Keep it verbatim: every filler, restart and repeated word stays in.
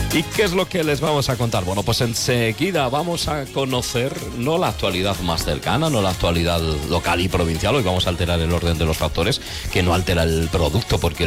¿Y qué es lo que les vamos a contar? Bueno, pues enseguida vamos a conocer no la actualidad más cercana, no la actualidad local y provincial. Hoy vamos a alterar el orden de los factores, que no altera el producto, porque